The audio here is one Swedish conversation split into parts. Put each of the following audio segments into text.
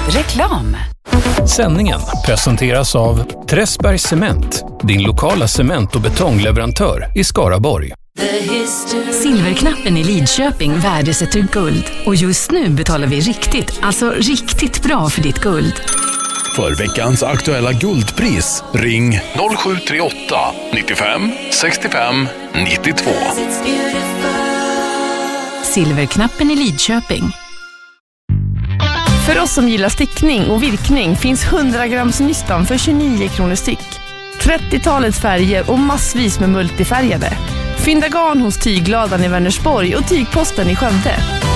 Reklam. Sändningen presenteras av Träsbergs Cement, din lokala cement- och betongleverantör i Skaraborg. Silverknappen i Lidköping värdesätter guld. Och just nu betalar vi riktigt bra för ditt guld. För veckans aktuella guldpris, ring 0738 95 65 92. Silverknappen i Lidköping. För oss som gillar stickning och virkning finns 100 grams nystan för 29 kronor styck. 30-talets färger och massvis med multifärgade. Fynda garn hos Tygladan i Vänersborg och Tygposten i Skövde.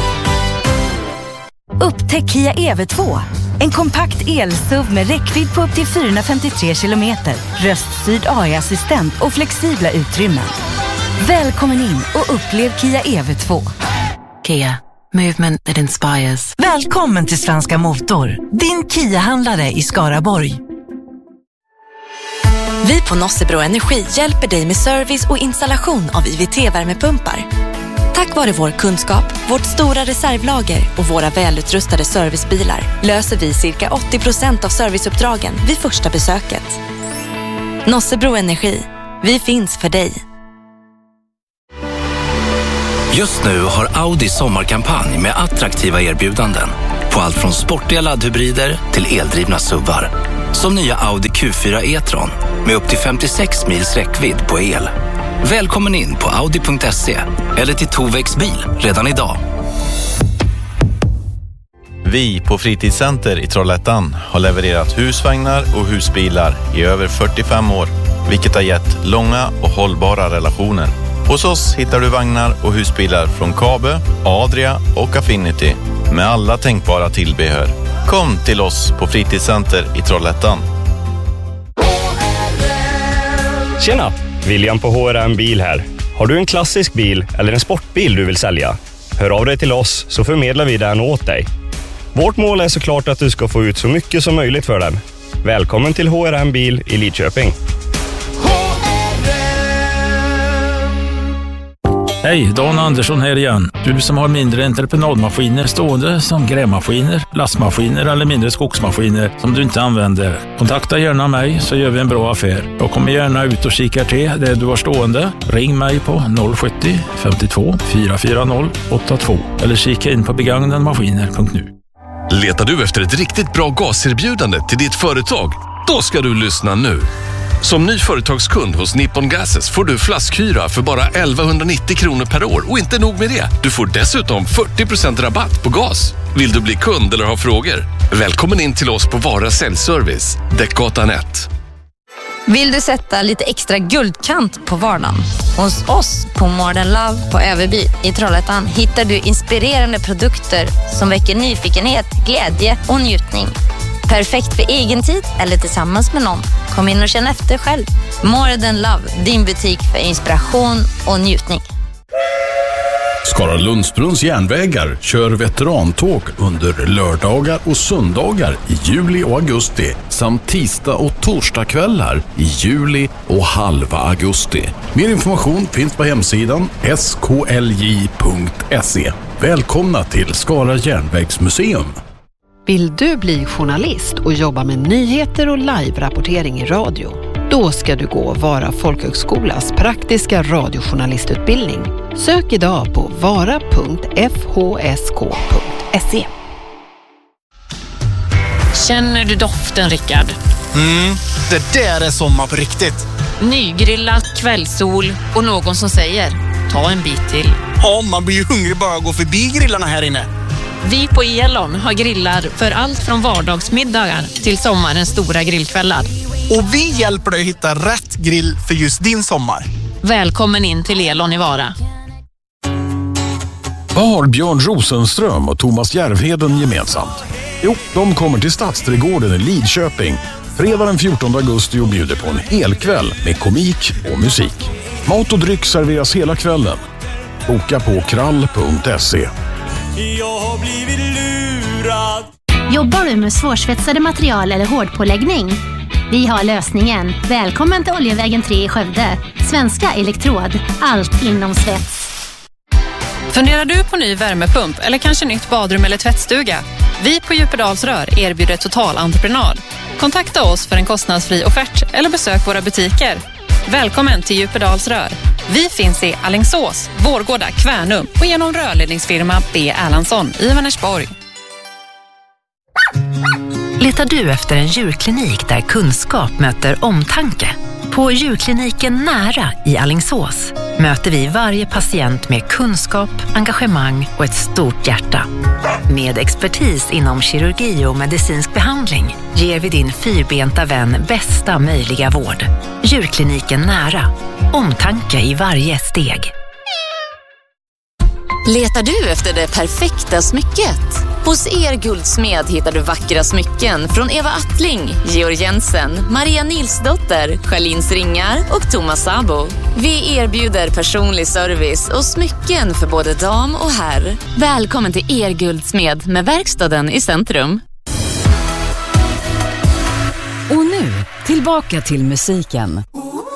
Upptäck Kia EV2. En kompakt el-SUV med räckvidd på upp till 453 kilometer, röststyrd AI-assistent och flexibla utrymmen. Välkommen in och upplev Kia EV2. Kia. Movement that inspires. Välkommen till Svenska Motor, din Kia-handlare i Skaraborg. Vi på Nossebro Energi hjälper dig med service och installation av IVT-värmepumpar. Tack vare vår kunskap, vårt stora reservlager och våra välutrustade servicebilar löser vi cirka 80% av serviceuppdragen vid första besöket. Nossebro Energi. Vi finns för dig. Just nu har Audi sommarkampanj med attraktiva erbjudanden på allt från sportiga laddhybrider till eldrivna SUVar. Som nya Audi Q4 e-tron med upp till 56 mils räckvidd på el. Välkommen in på audi.se eller till Tovex bil redan idag. Vi på Fritidscenter i Trollhättan har levererat husvagnar och husbilar i över 45 år, vilket har gett långa och hållbara relationer. Hos oss hittar du vagnar och husbilar från Kabe, Adria och Affinity med alla tänkbara tillbehör. Kom till oss på Fritidscenter i Trollhättan. Tjena, William på HRM Bil här. Har du en klassisk bil eller en sportbil du vill sälja? Hör av dig till oss så förmedlar vi den åt dig. Vårt mål är såklart att du ska få ut så mycket som möjligt för den. Välkommen till HRM Bil i Lidköping. Hej, Dan Andersson här igen. Du som har mindre entreprenadmaskiner stående som grävmaskiner, lastmaskiner eller mindre skogsmaskiner som du inte använder. Kontakta gärna mig så gör vi en bra affär. Jag kommer gärna ut och kika till det du har stående. Ring mig på 070 52 440 82 eller kika in på begagnadmaskiner.nu. Letar du efter ett riktigt bra gaserbjudande till ditt företag? Då ska du lyssna nu. Som ny företagskund hos Nippon Gases får du flaskhyra för bara 1190 kronor per år. Och inte nog med det, du får dessutom 40% rabatt på gas. Vill du bli kund eller ha frågor? Välkommen in till oss på Vara Säljservice, Däckgatan 1. Vill du sätta lite extra guldkant på vardagen? Hos oss på Modern Love på Överby i Trollhättan hittar du inspirerande produkter som väcker nyfikenhet, glädje och njutning. Perfekt för egen tid eller tillsammans med någon. Kom in och känn efter själv. Modern Love, din butik för inspiration och njutning. Skara Lundsbrunns järnvägar kör veterantåg under lördagar och söndagar i juli och augusti samt tisdag och torsdagskvällar i juli och halva augusti. Mer information finns på hemsidan sklj.se. Välkomna till Skara järnvägsmuseum. Vill du bli journalist och jobba med nyheter och live-rapportering i radio? Då ska du gå Vara Folkhögskolas praktiska radiojournalistutbildning. Sök idag på vara.fhsk.se. Känner du doften, Rickard? Det där är sommar på riktigt. Nygrillat, kvällssol och någon som säger ta en bit till. Ja, man blir ju hungrig bara att gå förbi grillarna här inne. Vi på Elon har grillar för allt från vardagsmiddagar till sommarens stora grillkvällar. Och vi hjälper dig att hitta rätt grill för just din sommar. Välkommen in till Elon i Vara. Vad har Björn Rosenström och Thomas Järvheden gemensamt? Jo, de kommer till Stadsträdgården i Lidköping fredag den 14 augusti och bjuder på en helkväll med komik och musik. Mat och dryck serveras hela kvällen. Boka på krall.se. Jag har blivit lurad. Jobbar du med svårsvetsade material eller hårdpåläggning? Vi har lösningen. Välkommen till Oljevägen 3 i Skövde. Svenska Elektrod. Allt inom svets. Funderar du på ny värmepump eller kanske nytt badrum eller tvättstuga? Vi på Djupedalsrör erbjuder totalentreprenad. Kontakta oss för en kostnadsfri offert eller besök våra butiker. Välkommen till Djupedalsrör. Vi finns i Alingsås, Vårgårda, Kvärnum och genom rörledningsfirma B. Erlandsson i Vänersborg. Letar du efter en djurklinik där kunskap möter omtanke? På djurkliniken Nära i Alingsås möter vi varje patient med kunskap, engagemang och ett stort hjärta. Med expertis inom kirurgi och medicinsk behandling ger vi din fyrbenta vän bästa möjliga vård. Djurkliniken Nära. Omtanke i varje steg. Letar du efter det perfekta smycket? Hos Guldsmed hittar du vackra smycken från Eva Attling, Georg Jensen, Maria Nilsdotter, Charlins Ringar och Thomas Sabo. Vi erbjuder personlig service och smycken för både dam och herr. Välkommen till Guldsmed med verkstaden i centrum. Och nu, tillbaka till musiken.